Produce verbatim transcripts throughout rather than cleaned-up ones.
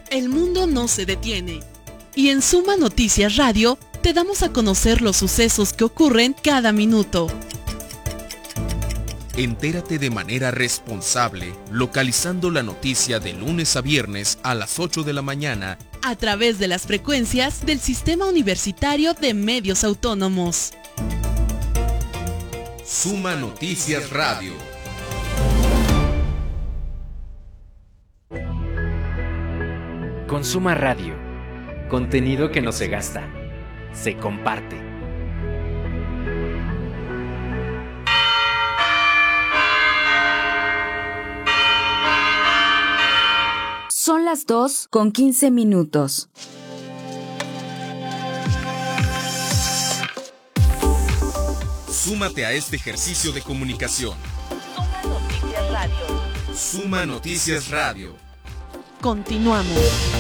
El mundo no se detiene. Y en Suma Noticias Radio te damos a conocer los sucesos que ocurren cada minuto. Entérate de manera responsable, localizando la noticia de lunes a viernes a las ocho de la mañana a través de las frecuencias del Sistema Universitario de Medios Autónomos. Suma Noticias Radio. Con Suma Radio, contenido que no se gasta, se comparte. Son las dos con quince minutos. Súmate a este ejercicio de comunicación. Suma Noticias Radio. Suma Noticias Radio. Continuamos.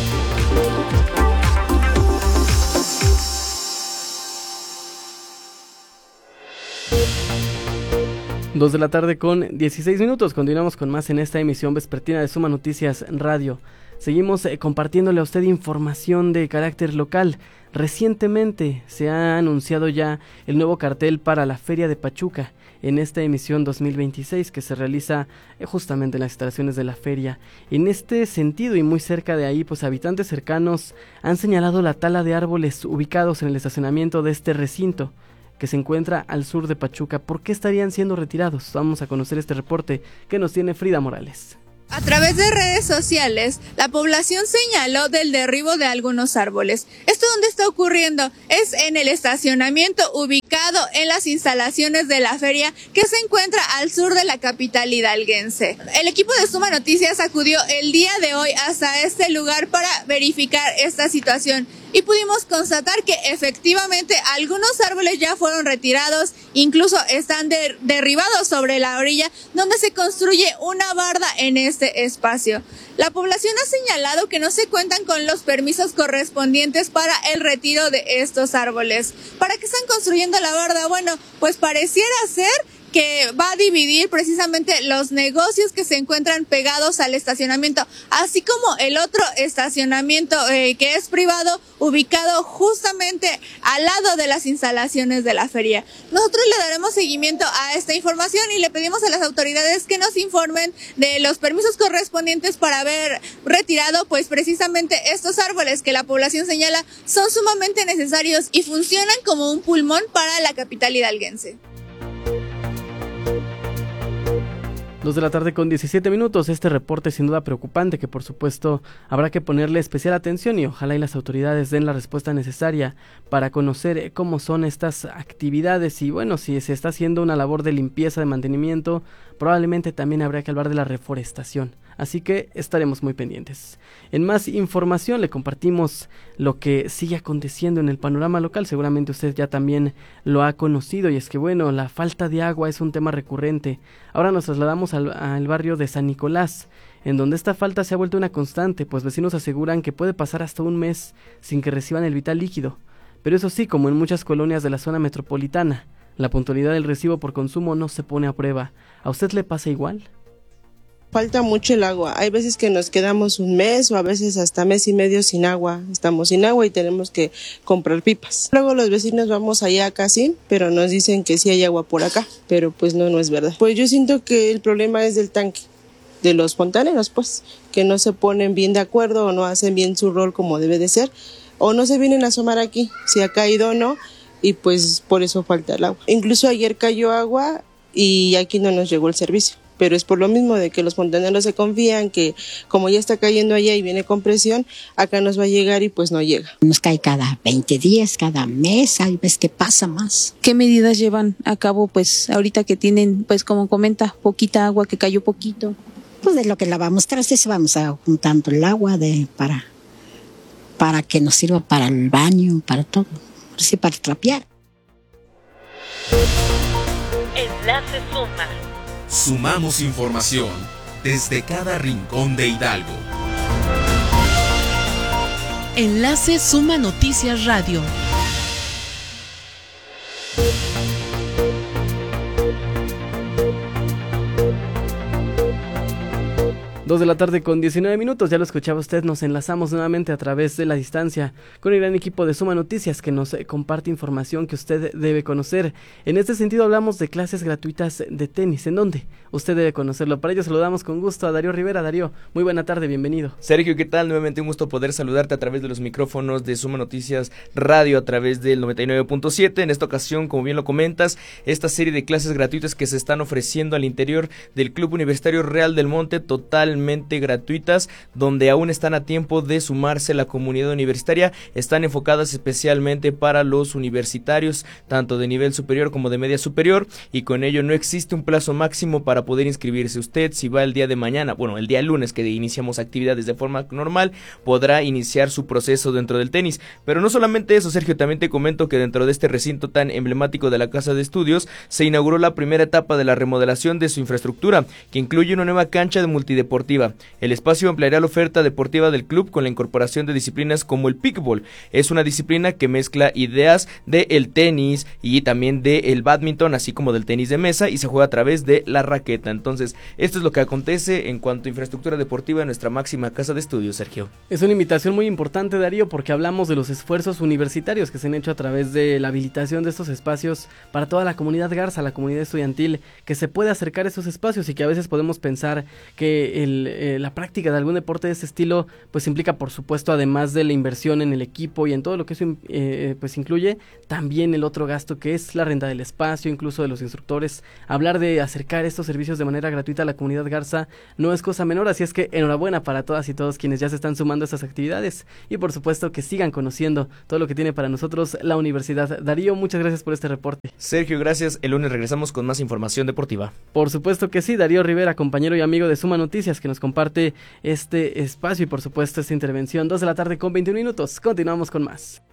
Dos de la tarde con dieciséis minutos. Continuamos con más en esta emisión vespertina de Suma Noticias Radio. Seguimos eh, compartiéndole a usted información de carácter local. Recientemente se ha anunciado ya el nuevo cartel para la Feria de Pachuca en esta emisión dos mil veintiséis que se realiza eh, justamente en las instalaciones de la feria. En este sentido y muy cerca de ahí, pues habitantes cercanos han señalado la tala de árboles ubicados en el estacionamiento de este recinto que se encuentra al sur de Pachuca. ¿Por qué estarían siendo retirados? Vamos a conocer este reporte que nos tiene Frida Morales. A través de redes sociales, la población señaló del derribo de algunos árboles. ¿Esto dónde está ocurriendo? Es en el estacionamiento ubicado en las instalaciones de la feria que se encuentra al sur de la capital hidalguense. El equipo de Suma Noticias acudió el día de hoy hasta este lugar para verificar esta situación. Y pudimos constatar que efectivamente algunos árboles ya fueron retirados, incluso están de, derribados sobre la orilla donde se construye una barda en este espacio. La población ha señalado que no se cuentan con los permisos correspondientes para el retiro de estos árboles. ¿Para qué están construyendo la barda? Bueno, pues pareciera ser que va a dividir precisamente los negocios que se encuentran pegados al estacionamiento, así como el otro estacionamiento eh, que es privado, ubicado justamente al lado de las instalaciones de la feria. Nosotros le daremos seguimiento a esta información y le pedimos a las autoridades que nos informen de los permisos correspondientes para haber retirado pues precisamente estos árboles que la población señala son sumamente necesarios y funcionan como un pulmón para la capital hidalguense. Dos de la tarde con diecisiete minutos. Este reporte sin duda preocupante que por supuesto habrá que ponerle especial atención y ojalá y las autoridades den la respuesta necesaria para conocer cómo son estas actividades y bueno, si se está haciendo una labor de limpieza, de mantenimiento, probablemente también habrá que hablar de la reforestación. Así que estaremos muy pendientes. En más información le compartimos lo que sigue aconteciendo en el panorama local. Seguramente usted ya también lo ha conocido y es que bueno, la falta de agua es un tema recurrente. Ahora nos trasladamos al, al barrio de San Nicolás, en donde esta falta se ha vuelto una constante, pues vecinos aseguran que puede pasar hasta un mes sin que reciban el vital líquido. Pero eso sí, como en muchas colonias de la zona metropolitana, la puntualidad del recibo por consumo no se pone a prueba. ¿A usted le pasa igual? Falta mucho el agua, hay veces que nos quedamos un mes o a veces hasta mes y medio sin agua, estamos sin agua y tenemos que comprar pipas. Luego los vecinos vamos allá casi, pero nos dicen que sí hay agua por acá, pero pues no, no es verdad. Pues yo siento que el problema es del tanque, de los fontaneros pues, que no se ponen bien de acuerdo o no hacen bien su rol como debe de ser, o no se vienen a asomar aquí, si ha caído o no, y pues por eso falta el agua. Incluso ayer cayó agua y aquí no nos llegó el servicio. Pero es por lo mismo de que los fontaneros se confían que como ya está cayendo allá y viene con presión, acá nos va a llegar y pues no llega. Nos cae cada veinte días, cada mes, hay veces que pasa más. ¿Qué medidas llevan a cabo pues ahorita que tienen, pues como comenta, poquita agua, que cayó poquito? Pues de lo que lavamos trastes vamos a juntando el agua de para, para que nos sirva para el baño, para todo, sí, para trapear. Enlace Suma. Sumamos información desde cada rincón de Hidalgo. Enlace Suma Noticias Radio. Dos de la tarde con diecinueve minutos, ya lo escuchaba usted, nos enlazamos nuevamente a través de la distancia con el gran equipo de Suma Noticias que nos eh, comparte información que usted debe conocer. En este sentido hablamos de clases gratuitas de tenis, ¿en dónde? Usted debe conocerlo. Para ello saludamos con gusto a Darío Rivera. Darío, muy buena tarde, bienvenido. Sergio, ¿qué tal? Nuevamente un gusto poder saludarte a través de los micrófonos de Suma Noticias Radio a través del noventa y nueve punto siete. En esta ocasión, como bien lo comentas, esta serie de clases gratuitas que se están ofreciendo al interior del Club Universitario Real del Monte, totalmente gratuitas, donde aún están a tiempo de sumarse la comunidad universitaria, están enfocadas especialmente para los universitarios, tanto de nivel superior como de media superior, y con ello no existe un plazo máximo para poder inscribirse. Usted, si va el día de mañana, bueno, el día lunes que iniciamos actividades de forma normal, podrá iniciar su proceso dentro del tenis. Pero no solamente eso, Sergio, también te comento que dentro de este recinto tan emblemático de la Casa de Estudios, se inauguró la primera etapa de la remodelación de su infraestructura, que incluye una nueva cancha de multideportiva. El espacio ampliará la oferta deportiva del club con la incorporación de disciplinas como el pickleball. Es una disciplina que mezcla ideas del tenis y también del bádminton, así como del tenis de mesa, y se juega a través de la raqueta. Entonces, esto es lo que acontece en cuanto a infraestructura deportiva en nuestra máxima casa de estudios, Sergio. Es una invitación muy importante, Darío, porque hablamos de los esfuerzos universitarios que se han hecho a través de la habilitación de estos espacios para toda la comunidad Garza, la comunidad estudiantil, que se puede acercar a esos espacios y que a veces podemos pensar que el Eh, la práctica de algún deporte de este estilo pues implica, por supuesto, además de la inversión en el equipo y en todo lo que eso eh, pues incluye, también el otro gasto que es la renta del espacio, incluso de los instructores. Hablar de acercar estos servicios de manera gratuita a la comunidad Garza no es cosa menor, así es que enhorabuena para todas y todos quienes ya se están sumando a estas actividades y por supuesto que sigan conociendo todo lo que tiene para nosotros la universidad. Darío, muchas gracias por este reporte. Sergio, gracias. El lunes regresamos con más información deportiva. Por supuesto que sí, Darío Rivera, compañero y amigo de Suma Noticias, que nos comparte este espacio y por supuesto esta intervención. Dos de la tarde con veintiún minutos. Continuamos con más.